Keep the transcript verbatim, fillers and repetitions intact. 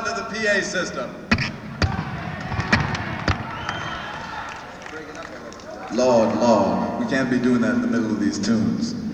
to the P A system. Lord, Lord, we can't be doing that in the middle of these tunes.